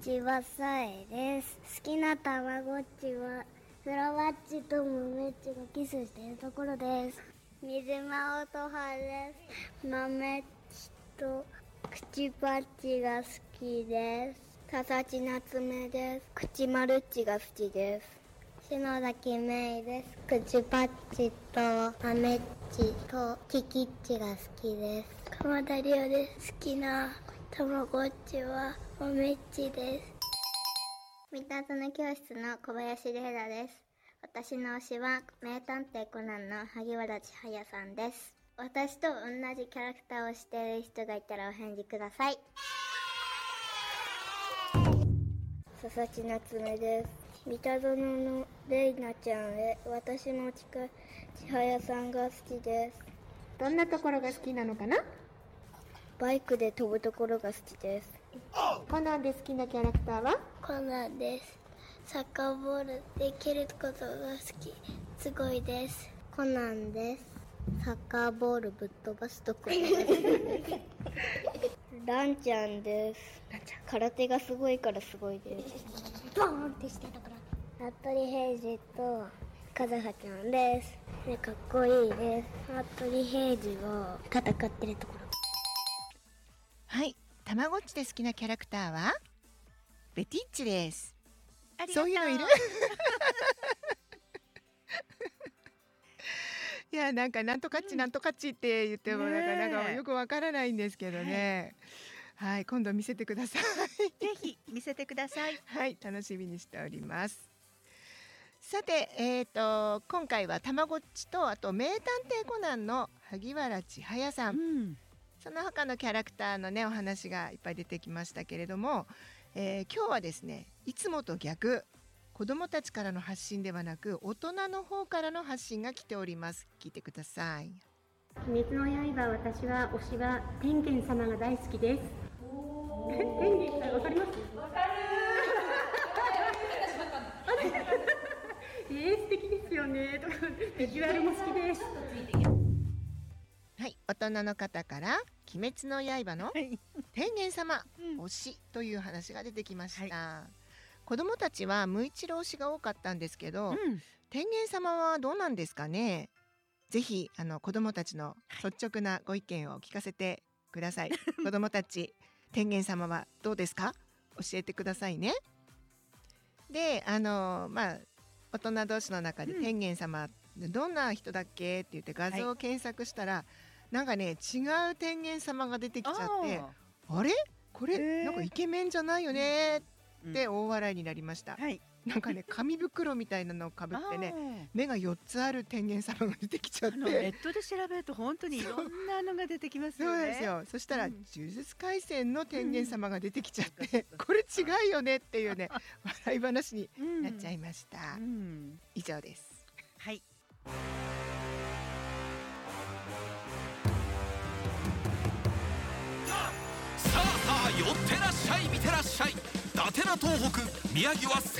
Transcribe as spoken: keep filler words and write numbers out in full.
ちはさえです。好きなたまごっちはフラワッチとムメッチがキスしているところです。水間音羽です。マメッチと口パッチが好きです。田崎夏目です。口マルッチが好きです。篠崎メイです。口パッチとマメッチとキキッチが好きです。鎌田リオです。好きなたまごっちはマメッチです。三田園教室の小林玲奈です。私の推しは名探偵コナンの萩原千早さんです。私と同じキャラクターをしている人がいたらお返事ください。佐々木夏目です。三田園のレイナちゃんへ私の千早さんが好きです。 どんなところが好きなのかな？ バイクで飛ぶところが好きです。 コナンで好きなキャラクターは？ コナンです。サッカーボールで蹴ることが好き、すごいです。コナンです。サッカーボールぶっ飛ばすところですランちゃんです。空手がすごいからすごいです。ボーンってしてたから。服部平次と風葉ちゃんです。ね、かっこいいです。服部平次が戦ってるところ。 はい、たまごっちで好きなキャラクターはベティッチです。そういうのいるいや、なんかなんとかっちなんとかっちって言ってもなかなかよくわからないんですけどね。はい、今度見せてください。 ぜひ見せてください。 はい、楽しみにしております。さて、えーと今回はたまごっちとあと名探偵コナンの萩原千早さん、うん、その他のキャラクターのねお話がいっぱい出てきましたけれども、えー、今日はですね、いつもと逆、子どもたちからの発信ではなく大人の方からの発信が来ております。聞いてください。 鬼滅の刃、私は推しは天元様が大好きです。天元さんわかります？わかるえー、素敵ですよね。ビジュアルも好きです。 はい、大人の方から鬼滅の刃の天元様、推しという話が出てきました。はい、子どもたちは無一郎推しが多かったんですけど、うん、天元様はどうなんですかね。ぜひあの子どもたちの率直なご意見を聞かせてください。子どもたち、天元様はどうですか？教えてくださいね。で、あのまあ大人同士の中で天元様、うん、どんな人だっけって言って画像を検索したら、はい、なんかね違う天元様が出てきちゃって、あ, あれこれ、えー、なんかイケメンじゃないよねって大笑いになりました。はい、なんかね紙袋みたいなのをかぶってね、目がよっつある天元様が出てきちゃって、 ネットで調べると本当にいろんなのが出てきますよね。 そうですよ。そしたら、うん、呪術廻戦の天元様が出てきちゃって、うん、これ違うよねっていうね笑い話になっちゃいました。うんうん、以上です。 はい。 さあさあ寄ってらっしゃい、見てらっしゃい。伊達な東北、宮城は攻